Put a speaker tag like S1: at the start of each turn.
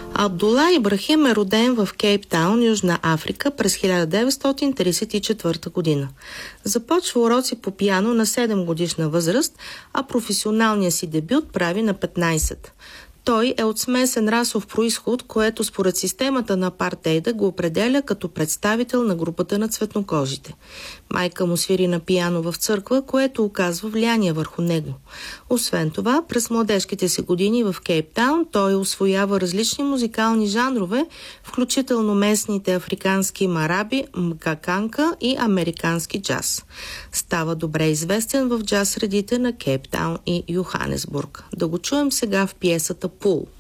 S1: Абдула Ибрахим е роден в Кейптаун, Южна Африка през 1934 година. Започва уроци по пиано на 7 годишна възраст, а професионалния си дебют прави на 15. Той е от смесен расов произход, което според системата на апартейда го определя като представител на групата на цветнокожите. Майка му свири на пиано в църква, което оказва влияние върху него. Освен това, през младежките си години в Кейптаун той усвоява различни музикални жанрове, включително местните африкански мараби, мкаканка и американски джаз. Става добре известен в джаз средите на Кейптаун и Йоханесбург. Да го чуем сега в пиесата «Пул».